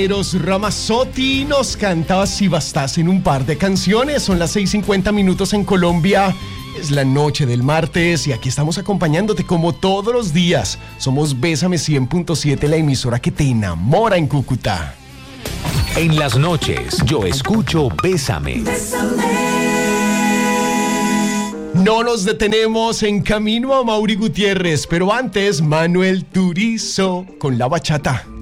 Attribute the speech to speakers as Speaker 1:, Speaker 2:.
Speaker 1: Eros Ramazzotti nos canta Si bastás en un par de canciones. Son las 6:50 en Colombia. Es la noche del martes y aquí estamos acompañándote como todos los días. Somos Bésame 100.7, la emisora que te enamora en Cúcuta.
Speaker 2: En las noches yo escucho Bésame.
Speaker 1: No nos detenemos en camino a Mauri Gutiérrez, pero antes Manuel Turizo con la bachata.